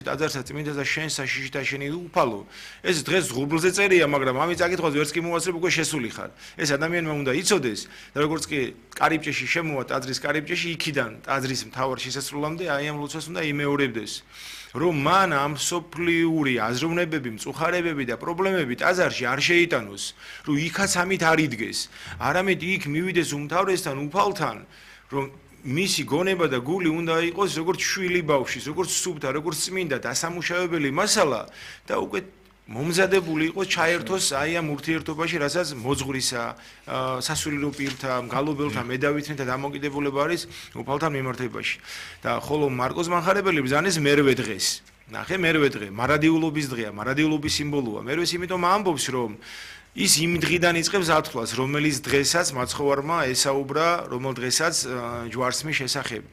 ტაძარსაც წმინდა და შენ საშიში და შენი უფალო. ეს დღეს ღრუბლზე წერია, მაგრამ ამის წაკითხავს ვერც კი მოასწრებ უკვე შესული ხარ. ეს ადამიანმა უნდა იცოდეს და როგორც კი კარიბჭეში შემოვა ტაძრის კარიბჭეში, იქიდან ტაძრის მთავარ შესასრულამდე აი ამ ლოცვას უნდა იმეორებდეს. რომ მან ამ სოფლიური აზროვნებები, მწუხარებები და პრობლემები ტაძარში არ შეიტანოს, რომ იქაც ამით არ იდგეს, არამედ იქ მივიდეს უმთავრესთან, უფალთან, რომ მისი გონება და გული უნდა იყოს როგორც შვილი ბავშვის, როგორც სუფთა, როგორც წმინდა დასამუშავებელი მასალა და უკვე მომზადებული იყოს ჩაერთოს აი ამ ურთიერთობაში, რასაც მოძღვრისა, სასულიერო პირთა, მგალობელთა, მედავითნთა დამოკიდებულება არის უფალთან მიმართებაში. და ხოლო მარკოს მანხარებელი ბრძანეს მერვე დღეს. ნახე, მერვე დღე, მარადიულობის დღეა, მარადიულობის სიმბოლოა. მერვეს იმიტომ ამბობს, რომ ის იმ დღიდან იწყებს ათვლას, რომელიც დღესაც მაცხოვარმა ესაუბრა, რომელ დღესაც ჯვარცმის შესახებ.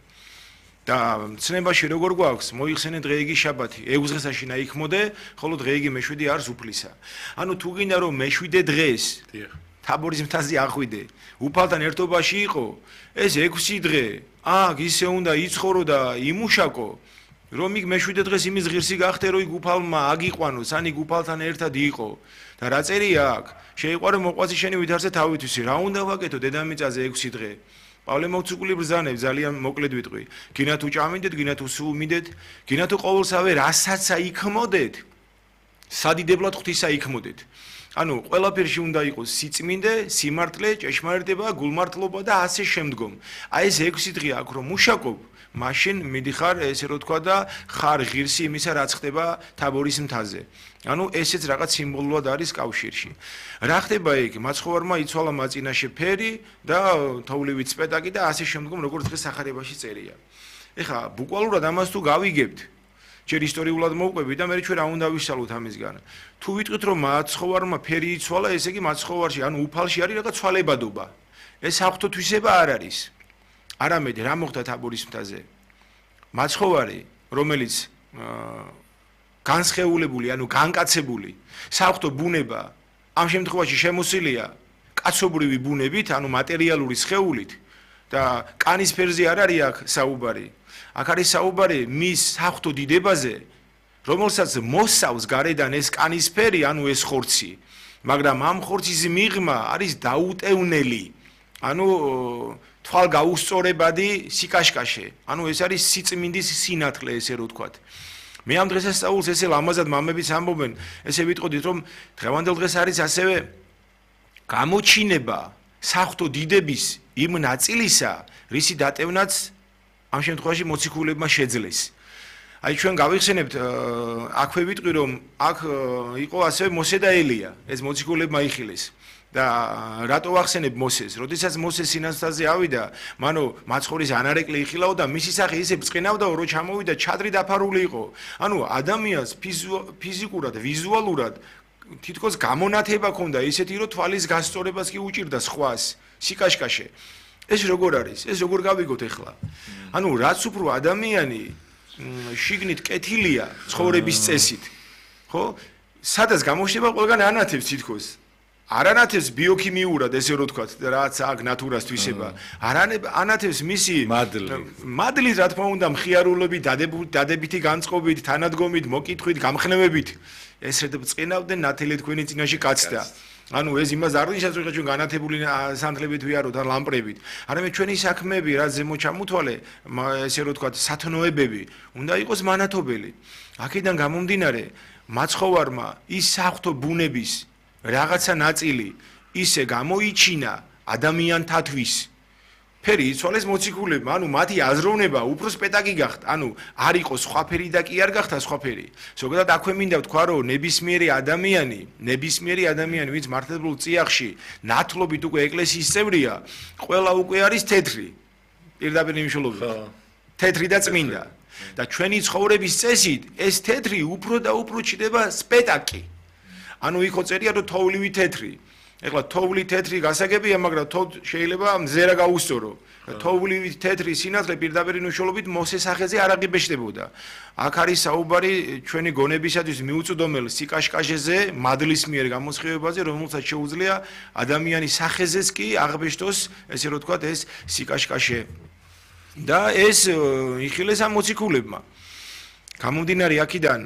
და ცნებაში როგორ გვაქვს, მოიხსენე დღეიგი შაბათი, 6 დღეს აშინა იქმოდე, ხოლო დღეიგი მეშვიდე არ სუფლისა. ანუ თუ გინდა რომ მეშვიდე დღეს თაბორის მთაზე ახვიდე, უფალთან ერთობაში იყო, ეს 6 დღე, აქ ისე უნდა იცხოვრო და იმუშაკო, რომ იქ მეშვიდე დღეს იმის ღირსი გახდე, რომ იქ უფალმა აგიყვანოს, ან იქ უფალთან ერთად იყო. და რა წერია აქ? შეიყვარე მოყვასი შენი ვითარზე თავითვისი, რა უნდა ვაკეთო დედამიწაზე 6 დღე? პავლე მოციქული ბრძანებს ძალიან მოკლედ ვიტყვი. გინათ უჭამინდეთ, გინათ უსუმიდეთ, გინათ ყოველსავე რასაცა იქმოდეთ, სადიდებლად ღვთისა იქმოდეთ. ანუ ყველაფერში უნდა იყოს სიწმინდე, სიმართლე, ჭეშმარიტება, გულმართლობა და ასე შემდგომ. აი ეს 6 დღე აქ რომ მუშაკობ, მაშინ მიდიხარ ესე რო თქვა და ხარ ღირსი იმისა რაც ხდება თაბორის მთაზე. ანუ ესეც რაღაც სიმბოლურად არის კავშირში. რა ხდება იქ? მაცხოვარმა იცვალა მაწინაშე ფერი და თოვლივით სპეტაკი და ასე შემდგომ როგორც დღეს სახარებაში წერია. ეხლა ბუკვალურად ამას თუ გავიგებთ, ჯერ ისტორიულად მოვყვები და მე ჩვენ რა უნდა ვისალოთ ამისგან. თუ ვიტყვით რომ მაცხოვარმა ფერი იცვალა, ესე იგი მაცხოვარში, ანუ უფალში არის რაღაც ცვალებადობა. ეს საფრთხოთვისება არ არის. არამედ რა მოხდა თაბორის მთაზე? მაცხოვარი, რომელიც განსხეულებული, ანუ განკაცებული, საფრთხო ბუნება ამ შემთხვევაში შემოსილია კაცობრივი ბუნებით, ანუ მატერიალური სხეულით და კანის ფერზე არ არის აქ საუბარი. აქ არის საუბარი მის საფრთხო დიდებაზე, რომელსაც მოსავს გარედან ეს კანის ფერი, ანუ ეს ხორცი, მაგრამ ამ ხორცის მიღმა არის დაუტევნელი, ანუ თვალ გაუსწორებადი სიკაშკაშე, ანუ ეს არის სიწმინდის სინათლე, ესე რო ვთქვათ. მე ამ დღესასწაულს ესე ლამაზად მამებიც ამბობენ, ესე ვიტყოდით, რომ დღევანდელ დღეს არის ასევე გამოჩინება საფრთხო დიდების იმ ნაწილისა, რისი დატევნაც ამ შემთხვევაში მოციქულებმა შეძლეს. აი ჩვენ გავიხსენებთ, აქვე ვიტყვი, რომ აქ იყო ასევე მოსე და ელია, ეს მოციქულებმა იხილეს. და რატო ვახსენებ მოსეს? როდესაც მოსე სინათლეზე ავიდა, მანო მაცხოვრის ანარეკლი იხილაო და მისი სახე ისე ბრწყინავდაო, რომ ჩამოვიდა ჩადრი დაფარული იყო. ანუ ადამიანს ფიზიკურად, ვიზუალურად თითქოს გამონათება ჰქონდა ისეთი, რომ თვალის გასწორებას კი უჭირდა სხვას, სიკაშკაშე. ეს როგორ არის? ეს როგორ გავიგოთ ახლა? ანუ რაც უფრო ადამიანი შიგნით კეთილია ცხოვრების წესით, ხო? სადაც გამოჩნდება ყველგან ანათებს თითქოს. არ ანათებს ბიოქიმიურად, ესე რო ვთქვათ, რაც აქ ნატურას თვისება. ანათებს მისი მადლით, რა თქმა უნდა, მხიარულობით, დადებითი განწყობით, თანადგომით, მოკითხვით, გამხნევებით. ესრედ ბრწყინავდნენ ნათელი თქვენი წინაშე კაცდა. ანუ ეს იმას არ ნიშნავს, რომ ჩვენ განათებული სანთლებით ვიაროთ ან ლამპრებით. არამედ ჩვენი საქმეები, რაც ზემოთ ჩამოთვალე, ესე რო ვთქვათ, სათნოებები, უნდა იყოს მანათობელი. აქედან გამომდინარე, მაცხოვარმა ის საფრთხო ბუნების რაღაცა ნაწილი ისე გამოიჩინა ადამიანთათვის. ფერი იცვალეს მოციქულებმა, ანუ მათი აზროვნება უფრო სპეტაკი გახდა, ანუ არ იყო სხვა ფერი და კი არ გახდა სხვა ფერი. ზოგადად აქვე მინდა ვთქვა, რომ ნებისმიერი ადამიანი, ვინც მართლებულ წიაღში ნათლობით უკვე ეკლესიის წევრია, ყველა უკვე არის თეთრი. პირდაპირ მნიშვნელობით. თეთრი და წმინდა. და ჩვენი ცხოვრების წესით ეს თეთრი უფრო და უფრო ჩდება სპეტაკი. ანუ იქ წერია, რომ თოვლივი თეთრი. ეხლა თოვლი თეთრი გასაგებია, მაგრამ შეიძლება მზერა გაუსწორო. თოვლივი თეთრი სინათლე პირდაპირ მნიშვნელობით მოსეს სახეზე არ აღიბეჭდებოდა. აქ არის საუბარი ჩვენი გონებისათვის მიუწვდომელ სიკაშკაშეზე, მადლის მიერ გამოსხივებაზე, რომელსაც შეუძლია ადამიანის სახეზეს კი აღბეჭდოს, ესე რომ ვთქვათ, ეს სიკაშკაშე. და ეს იხილეს ამ მოციქულებმა. გამომდინარე აქედან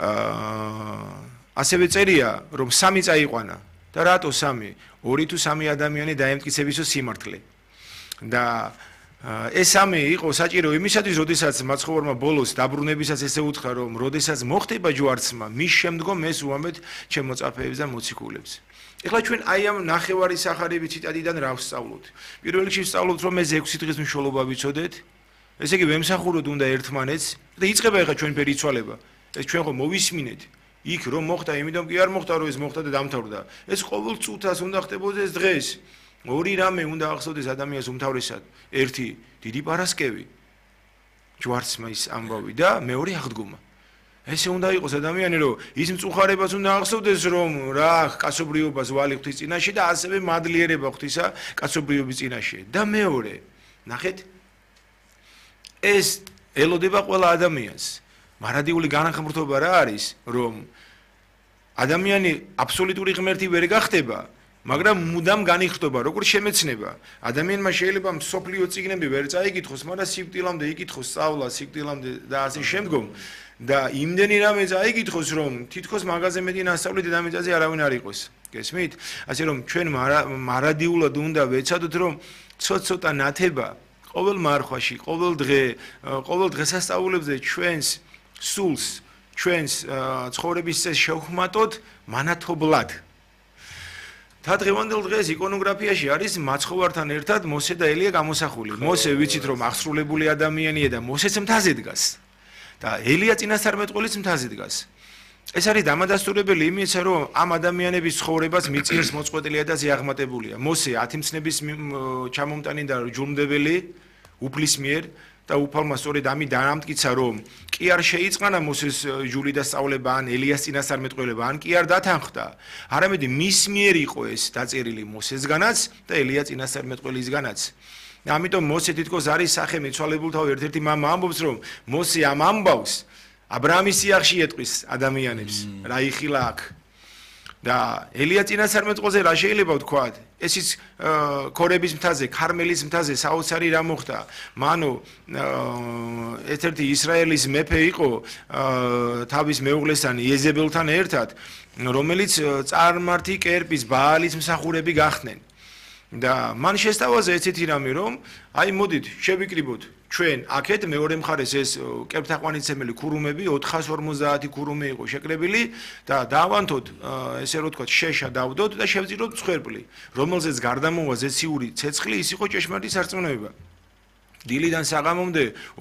ასევე წერია რომ 3 წაიყვანა და რატო 3 2 თუ 3 ადამიანი დაემტკიცებისო სიმართლე და ეს 3 იყო საჭირო იმისათვის როდესაც მაცხოვარმა ბოლოს დაბრუნებისას ესე უთხრა რომ როდესაც მოხდება ჯვარცმა მის შემდგომ ეს უამბეთ ჩემ მოწაფეებს და მოციქულებს ეხლა ჩვენ აი ამ ნახევარი სახარების ციტატიდან რა ვსწავლოთ პირველ რიგში ვსწავლოთ რომ ეს 6 დღის მნიშვნელობა ვიცოდეთ ესე იგი ვემსახუროთ უნდა ერთმანეთს და იწყება ეხლა ჩვენ ფერი იცვალება ეს ჩვენ ხო მოვისმინეთ იქ რომ მოხდა იმიტომ კი არ მოხდა რომ ეს მოხდა და დამთავრდა ეს ყოველ წუთას უნდა ხდებოდეს დღეს ორი რამე უნდა ახსოვდეს ადამიანს უმთავრესად ერთი დიდი პარასკევი ჯვარცმის ამბავი და მეორე აღდგომა ესე უნდა იყოს ადამიანი რომ ის მწუხარებას უნდა ახსოვდეს რომ რა კაცობრიობას ვალი ღვთის წინაშე და ასევე მადლიერება ღვთისა კაცობრიობის წინაშე და მეორე ნახეთ ეს ელოდება ყველა ადამიანს მარადიული განახმრთობა რა არის რომ ადამიანი აბსოლუტური ღმერთი ვერ გახდება მაგრამ მუდამ განიხტობა როგორ შემეცნება ადამიანმა შეიძლება მსოფლიო წიგნები ვერ წაიკითხოს მაგრამ სიკვდილამდე იკითხოს სწავლა სიკვდილამდე და ასე შემდგომ და იმდენი რამე წაიკითხოს რომ თითქოს მაგაზე მეტი ნასწავლი დედამიწაზე არავინ არ იყოს გესმით ასე რომ ჩვენ მარადიულად უნდა ვეცადოთ რომ ცოტა ნათება ყოველ მარხვაში ყოველ დღესასწაულებზე ჩვენს სულს ჩვენს ცხოვრების წესს შევხმატოთ მანათობლად და დღევანდელ დღეს იკონოგრაფიაში არის მაცხოვართან ერთად მოსე და ელია გამოსახული მოსე ვიცით რომ აღსრულებული ადამიანია და მოსეც მთაზე დგას და ელია წინასწარმეტყველიც მთაზე დგას ეს არის დამადასტურებელი იმისა რომ ამ ადამიანების ცხოვრებას მიწიერს მოწყვეტილია და ზეაღმატებულია მოსე 10 მცნების ჩამომტანი და ჯულმდებელი უფლის მიერ და უფალმა სწორედ ამით დაამტკიცა რომ კი არ შეიწყანა მოსეს ჯული და სწავლება ან ელიას წინასწარმეტყველება ან კი არ დათანხმდა არამედ მის მიერ იყო ეს დაწერილი მოსესგანაც და ელია წინასწარმეტყველისგანაც ამიტომ მოსე თითქოს არის სახე მიცვალებულთა ერთ-ერთი მამა ამბობს რომ მოსე ამ ამბავს აბრაამის სიახში ეტყვის ადამიანებს რა იხილა აქ და ელია წინასწარმეტყველზე რა შეიძლება ვთქვათ ეს ის ქორების მთაზე ქარმელის მთაზე საოცარი რა მოხდა მანო ერთ-ერთი ისრაელის მეფე იყო თავის მეუღლესთან იეზებელთან ერთად რომელიც წარმართი კერპის ბაალის მსახურები გახდნენ და მან შესთავაზა ესეთი რამე რომ აი მოდით შევიკრიბოთ ჩვენ აქეთ მეორე მხარეს ეს კერპთაყვანიცემელი ქურუმები 450 ქურუმი იყო შეკრებილი და დავანთოთ ესე რომ ვთქვათ შეშა დავდოთ და შევწიროთ მსხვერპლი რომელზეც გარდამოვა ზეციური ცეცხლი ის იყო ჭეშმარიტი სარწმუნოება დილიდან საღამომდე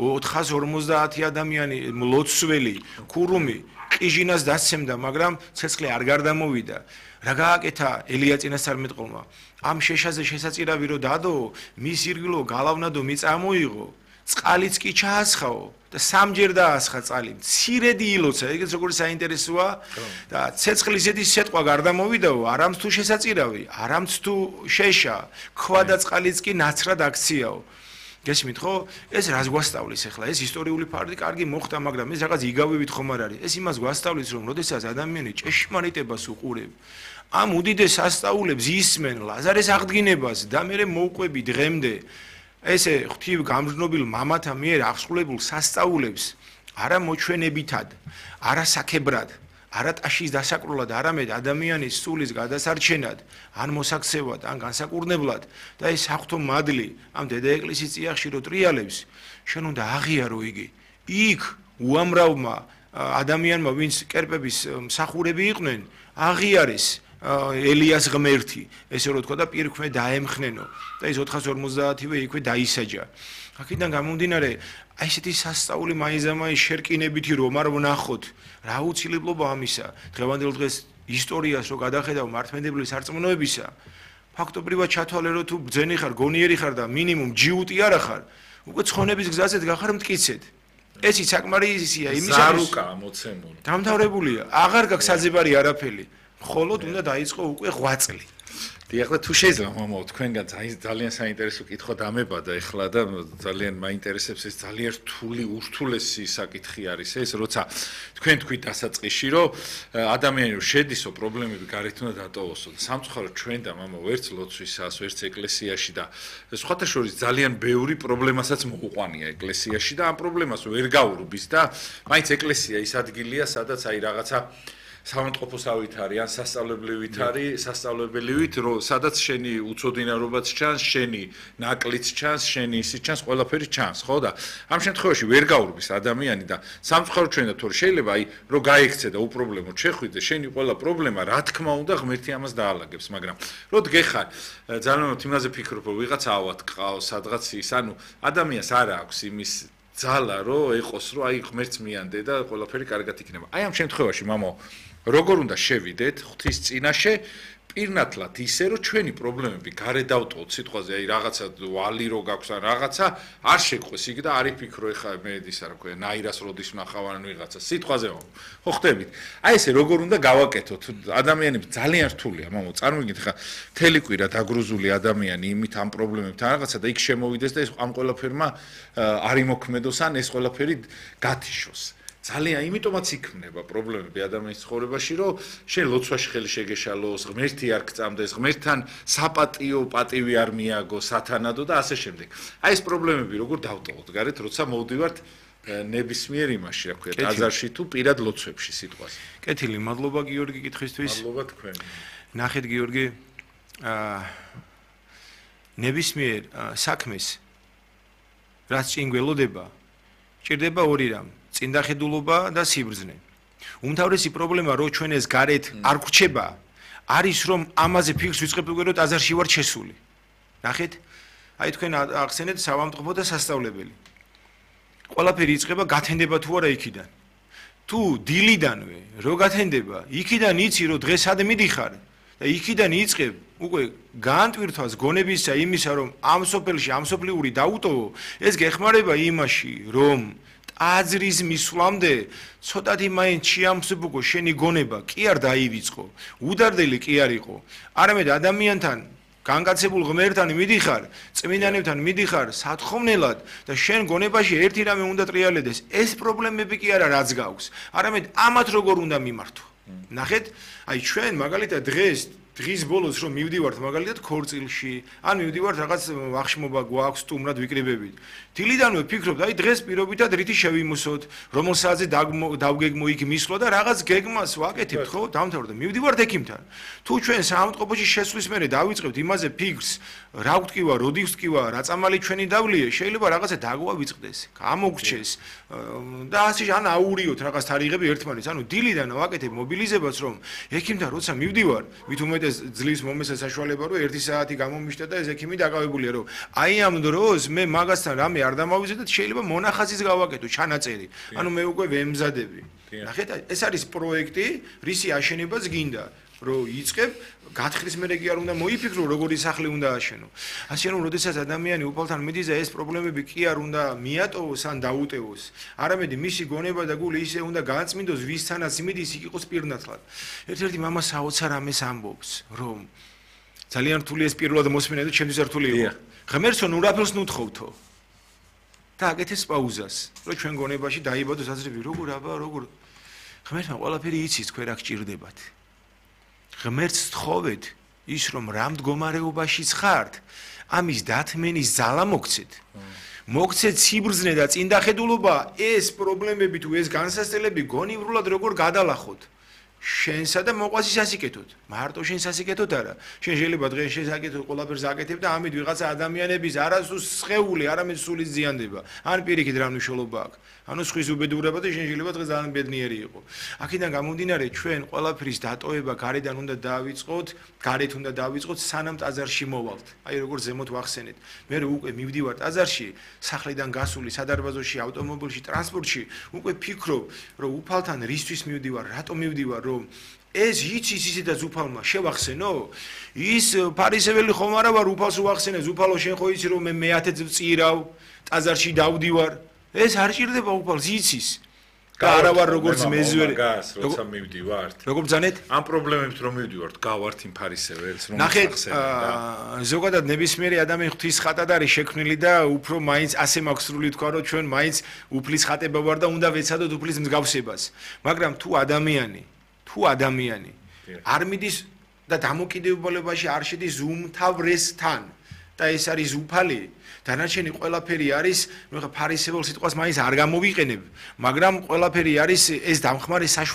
450 ადამიანი ლოცველი ქურუმი ყიჟინას დასცემდა მაგრამ ცეცხლი არ გარდამოვიდა რა გააკეთა ელია წინასწარმეტყველმა ამ შეშაზე შესაძირავი რომ დადო მის ირგვლო გალავნადო მიწა მოიღო წყალიც კი ჩაასხაო და სამჯერ დაასხა წყალი მცირედი ილოცა ეგეც როგორი საინტერესოა და ცეცხლის ზედის სეტყვა გარდამოვიდაო არამც თუ შესაძირავი არამც თუ შეშა ქვა და წყალიც კი ნაცრად აქციაო გესმით ხო ეს რას გვასწავლის ახლა ეს ისტორიული ფაქტი კარგი მოხდა მაგრამ ეს რაღაც იგავებით ხომ არ არის ეს იმას გვასწავლის რომ როდესაც ადამიანი ჭეშმარიტებას უყურებ ამ უდიდეს სასწაულებს ისმენ ლაზარეს აღდგინებას და მე მოუყვები დღემდე ესე ღვთივ გამგზნობილ მამათა მიერ აღსრულებულ სასწაულებს არა მოჩვენებითად არა საქებრად არა ტაშის დასაკრულად არამედ ადამიანის სულის გადასარჩენად ან მოსაქცევად ან განსაკურნებლად და ეს საღვთო მადლი ამ დედა ეკლესიის წიაღში რო ტრიალებს შენ უნდა აღიარო იგი იქ უამრავმა ადამიანმა ვინც კერპების მსახურები იყვნენ აღიარეს ელიას ღმერთი ესე რომ თქვა და პირქვე დაემხნენო და ეს 450-ვე იქვე დაისაჯა აქედან გამომდინარე აი ესეთი სასწაული მაინც შერკინებითი რომ არ ვნახოთ რა უცილებლობა ამისა დღევანდელ დღეს ისტორიას რო გადახედავ მართლმადიდებლური სარწმუნოებისა ფაქტობრივად ჩათვალე რომ თუ ბძენი ხარ გონიერი ხარ და მინიმუმ ჯიუტი არა ხარ უკვე ცხონების გზაზე დგახარ მტკიცედ ეს საკმარისია იმისა ზარუკა მოცემული დამთავრებულია აღარ გაქვს საძებარი არაფერი მხოლოდ უნდა დაიწყო უკვე 8 წელი დიახლა თუ შეიძლება მამაო თქვენგან ძალიან საინტერესო კითხვა დამებადა ეხლა და ძალიან მაინტერესებს ეს ძალიან რთული ურთულესი საკითხი არის ეს როცა თქვენ თქვით დასაწყისში რომ ადამიანი შედისო პრობლემები გარეთ უნდა დატოვოსო და სამწუხაროდ ჩვენ და მამაო ვერც ლოცვისას ვერც ეკლესიაში და სხვათა შორის ძალიან ბევრი პრობლემასაც მოუყვანია ეკლესიაში და ამ პრობლემას ვერ გაურბის და მაინც ეკლესია ის ადგილია სადაც აი რაღაცა სამონტყოფოსავით არის ან სასწავლებლებივით არის სასწავლებელივით რომ სადაც შენი უცოდინარობაც ჩანს შენი ნაკლიც ჩანს შენი ისიც ჩანს ყველაფერი ჩანს ხო და ამ შემთხვევაში ვერ გაურბის ადამიანი და სამწუხაროდ ჩვენ და თორე შეიძლება აი რომ გაიქცე და უპრობლემოდ შეხვიდე შენი ყველა პრობლემა რა თქმა უნდა ღმერთი ამას დაალაგებს მაგრამ რო დგეხარ ძალიან იმაზე ფიქრობ რომ ვიღაცა ავად ყავს სადღაც ის ანუ ადამიანს არ აქვს იმის ძალა რომ ეყოს რომ აი ღმერთს მიანდე და ყველაფერი კარგად იქნება აი ამ შემთხვევაში მამო როგორ უნდა შევიდეთ ღვთის წინაშე პირნათლად ისე რომ ჩვენი პრობლემები გარეთ დავტოვოთ სიტყვაზე აი რაღაცა ვალი რო გაქვს ან რაღაცა არ შეგყვეს იქ და არ იფიქრო ეხა მე ისა რა ქვია ნაირას როდის ვნახავ ან ვიღაცა სიტყვაზე ხო ხდებით აი ესე როგორ უნდა გავაკეთოთ ადამიანები ძალიან რთულია მამო წარმოგიდგენთ ეხა მთელი კვირა დაგრუზული ადამიანი იმით ამ პრობლემებთან რაღაცა და იქ შემოვიდეს და ეს ამ ყველაფერმა არ იმოქმედოს ან ეს ყველაფერი გათიშოს ძალიან იმიტომაც იქმნება პრობლემები ადამიანის ცხოვრებაში, რომ შენ ლოცვაში ხელი შეგეშალოს, ღმერთი არ გწამდეს, ღმერთთან საპატიო პატივი არ მიაგო, სათანადო და ასე შემდეგ. აი ეს პრობლემები როგორ დავტოვოთ გარეთ, როცა მოვდივართ ნებისმიერ იმაში, რა ქვია, ტაძარში თუ პირად ლოცვებში სიტყვაზე. კეთილი, მადლობა გიორგი კითხვისთვის. მადლობა თქვენ. ნახეთ გიორგი, ნებისმიერ საქმეს რაც წინ გველოდება, ჭირდება ორი რამ. წინდახედულობა და სიბრძნე. უმთავრესი პრობლემა რო ჩვენ ეს გარეთ არ გვრჩება, არის რომ ამაზე ფიქრს ვიწყებთ უკვე რომ ტაძარში ვარ შესული. ნახეთ? აი თქვენ ახსენეთ სავამტყოფო და სასწავლებელი. ყველაფერი იწყება გათენდება თუ არა იქიდან. თუ დილიდანვე რო გათენდება, იქიდან იცი რომ დღეს სად მიდიხარ და იქიდან იწყებ უკვე განტვირთვას გონებისა იმისა რომ ამ სოფელში ამ სოფლიური დაუტოვო, ეს გეხმარება იმაში რომ აზრის მისვლამდე ცოტათი მაინც შეამსუბუქო შენი გონება კი არ დაივიწყო უდარდელი კი არ იყო არამედ ადამიანთან განკაცებულ ღმერთთან მიდიხარ წმინდანებთან მიდიხარ სათხოვნელად და შენ გონებაში ერთი რამე უნდა ტრიალდეს ეს პრობლემები კი არა რაც გაქვს არამედ ამათ როგორ უნდა მიმართო ნახეთ აი ჩვენ მაგალითად დღის ბოლოს რომ მივდივართ მაგალითად ქორწილში ან მივდივართ რაღაც აღშმობა გვაქვს სტუმრად ვიკრიბებით დილიდანვე ფიქრობთ აი დღეს პირობითად რითი შევიმუსოთ რომელ საათზე დავგეგმო იქ მისვლა და რაღაც გეგმას ვაკეთებთ ხო დამთავრდა მივდივართ ექიმთან თუ ჩვენ საავადმყოფოში შესვლის მერე დავიწყებთ იმაზე ფიქრს რა გვტკივა როდი გვტკივა რა წამალი ჩვენი დავლია შეიძლება რაღაცა დაგვავიწყდეს გამოგრჩეს და ასე ან აურიოთ რაღაც თარიღები ერთმანეთს ანუ დილიდან ვაკეთებ მობილიზებას რომ ექიმთან როცა მივდივარ მით უმეტეს ძლივს მომესა საშუალება რომ 1 საათი გამომიშთა და ეს ექიმი დაკავებულია რომ აი ამ დროს მე მაგასთან რამე არ დამავიზეთ შეიძლება მონახაზის გავაკეთო ჩანაწერი ანუ მე უკვე ვემზადები ნახეთ ეს არის პროექტი რისი აშენებაც გინდა რომ იწყებ გათხრის მერე კი არ უნდა მოიფიქრო როგორი სახლი უნდა აშენო ასე რომ როდესაც ადამიანი უფალთან მიდის და ეს პრობლემები კი არ უნდა მიატოვოს ან დაუტევოს არამედ მისი გონება და გული ისე უნდა გააწმინდოს ვისთანაც მიდის იქ იყოს პირნათლად ერთ-ერთი მამა საოცარ ამეს ამბობს რომ ძალიან რთული ეს პირველად მოსმენა და ჩემთვის რთული იყო ღმერთსო ნურაფილს ნუთხოვთო და აკეთეს პაუზას რომ ჩვენ გონებაში დაიბადოს აზრები როგორ აბა როგორ ღმერთმა ყველაფერი იცის თქვენ რა გჭირდებათ ღმერთს თხოვეთ ის რომ რა მდგომარეობაშიც ხართ ამის დათმენის ძალა მოგცეთ მოგცეთ სიბრძნე და წინდახედულობა ეს პრობლემები თუ ეს განსასწრებელი გონივრულად როგორ გადალახოთ შენსა და მოყვას ისასიკეთოთ მარტო შენ სასიკეთოთ არა შენ შეიძლება დღეს შესაკეთო ყველაფერს აკეთებ და ამით ვიღაცა ადამიანების არასდროს სხეული არამედ სულის ზიანდება ან პირიქით რა მნიშვნელობა აქვს ანუ სხვის უბედურება და შენ შეიძლება დღეს ძალიან ბედნიერი იყო აქედან გამომდინარე ჩვენ ყველაფრის დატოვება გარედან უნდა დავიწყოთ გარეთ უნდა დავიწყოთ სანამ ტაძარში მოვალთ აი როგორ ზემოთ ვახსენეთ მე უკვე მივდივარ ტაძარში სახლიდან გასული სადარბაზოში ავტომობილში ტრანსპორტში უკვე ფიქრობ რომ უფალთან რისთვის მივდივარ რატომ მივდივარ რომ ეს იცის ისედაც უფალმა შევახსენო ის ფარისეველი ხომ არა ვარ უფალს უახსენებს უფალო შენ ხო იცი რომ მე 1000 წირავ ტაძარში დავდივარ ეს არ ჭირდება უფალს იცის და არა ვარ როგორც მეზვერი როცა მივდივართ როგორ ბძანეთ ამ პრობლემებით რომ მივდივართ გავართ იმ ფარისეველს რომ ნახეთ ზოგადად ნებისმიერი ადამიანი ღვთის ხატად არის შექმნილი და უფრო მაინც ასე მაქვს სრული თქვა რომ ჩვენ მაინც უფლის ხატება ვარ და უნდა ვეცადოთ უფლის მსგავსებას მაგრამ თუ ადამიანი არ მიდის და დამოკიდებულებაში არ შედის უმთავრესთან და ეს არის უფალი დანარჩენი ყველაფერი არის ნუ ხა ფარისეულ სიტყვას მაინც არ გამოვიყენებ მაგრამ ყველაფერი არის ეს დამხმარე